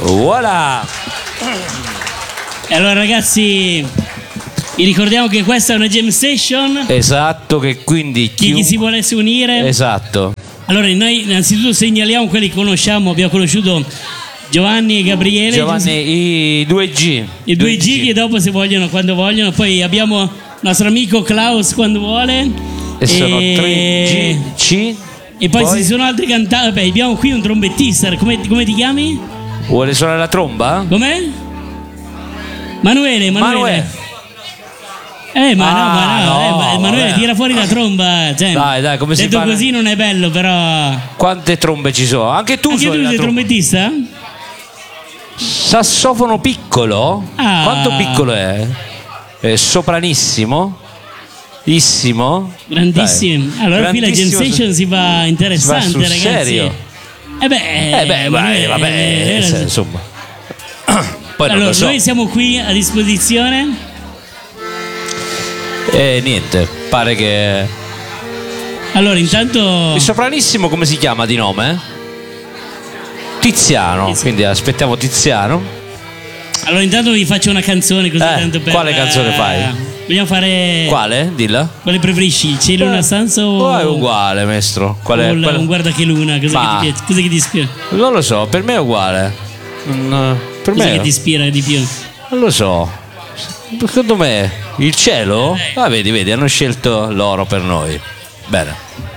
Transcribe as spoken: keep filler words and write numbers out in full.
Voilà. E allora ragazzi, vi ricordiamo che questa è una jam session. Esatto, che quindi chi, chi si volesse unire. Esatto. Allora noi innanzitutto segnaliamo quelli che conosciamo. Abbiamo conosciuto Giovanni e Gabriele. Giovanni, i due G. I due G che dopo se vogliono, quando vogliono. Poi abbiamo il nostro amico Klaus quando vuole. E, e sono tre G, C. E poi, poi ci sono altri cantanti. Beh, abbiamo qui un trombettista. Come, come ti chiami? Vuole suonare la tromba? Com'è? Manuele, Emanuele. Manuele. Eh, ma ah, no, ma no, no eh, ma Emanuele, vabbè. tira fuori la tromba. Cioè, dai, dai, come si fa? Detto così non è bello, però. Quante trombe ci sono? Anche tu Anche suoni tu la sei tromba. trombettista? Sassofono piccolo? Ah. Quanto piccolo è? È sopranissimo? Issimo? Grandissimo. Dai. Allora qui la jam session si va interessante, si va sul ragazzi. Serio? Eh beh, eh beh, vai, vabbè, eh, eh, insomma. Poi allora, non lo so. noi siamo qui a disposizione. E niente, pare che. Allora, intanto. Il sopranissimo come si chiama di nome? Tiziano, Tiziano. Quindi aspettiamo Tiziano. Allora, intanto vi faccio una canzone così eh, tanto per. Quale canzone fai? Vogliamo fare. Quale? Dilla. Quale preferisci? Il cielo in una stanza o. Oh, è uguale, maestro. Qual è? O Qual... un guarda che luna, cosa Ma... che ti piace? Cosa che ti ispira? Non lo so, per me è uguale. Non... Per cosa me che ti ispira di più? Non lo so. Secondo me il cielo? Ah, vedi, vedi, hanno scelto l'oro per noi. Bene.